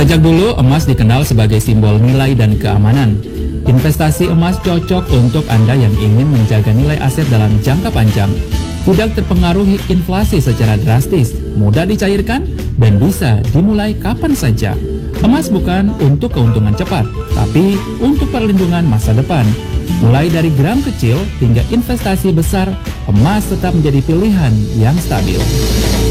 Sejak dulu, emas dikenal sebagai simbol nilai dan keamanan. Investasi emas cocok untuk Anda yang ingin menjaga nilai aset dalam jangka panjang. Tidak terpengaruhi inflasi secara drastis, mudah dicairkan, dan bisa dimulai kapan saja. Emas bukan untuk keuntungan cepat, tapi untuk perlindungan masa depan. Mulai dari gram kecil hingga investasi besar, emas tetap menjadi pilihan yang stabil.